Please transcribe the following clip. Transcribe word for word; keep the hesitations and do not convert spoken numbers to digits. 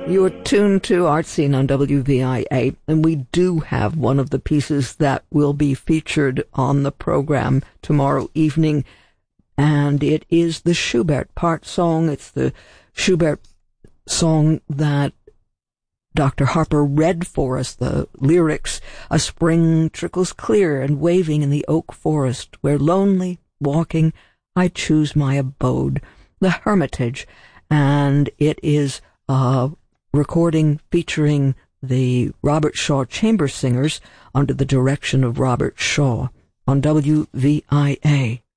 You're tuned to Art Scene on W V I A, and we do have one of the pieces that will be featured on the program tomorrow evening, and it is the Schubert part song. It's the Schubert song that Doctor Harper read for us, the lyrics. A spring trickles clear and waving in the oak forest, where lonely, walking, I choose my abode, the Hermitage, and it is a recording featuring the Robert Shaw Chamber Singers under the direction of Robert Shaw on W V I A.